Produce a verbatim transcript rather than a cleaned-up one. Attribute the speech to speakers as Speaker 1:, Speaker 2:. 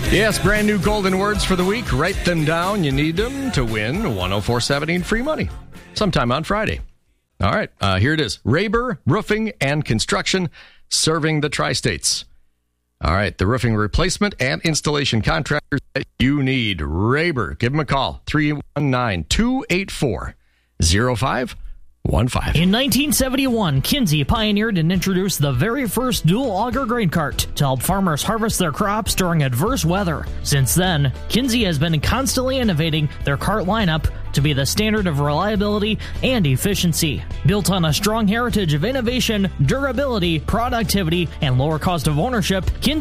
Speaker 1: Yes, brand new golden words for the week. Write them down. You need them to win one oh four seventeen free money sometime on Friday. All right, uh, here it is. Raber Roofing and Construction, serving the Tri-States. All right, the roofing replacement and installation contractors that you need. Raber, give them a call. three one nine, two eight four, oh five one five.
Speaker 2: In nineteen seventy-one, Kinsey pioneered and introduced the very first dual auger grain cart to help farmers harvest their crops during adverse weather. Since then, Kinsey has been constantly innovating their cart lineup to be the standard of reliability and efficiency. Built on a strong heritage of innovation, durability, productivity, and lower cost of ownership, Kinsey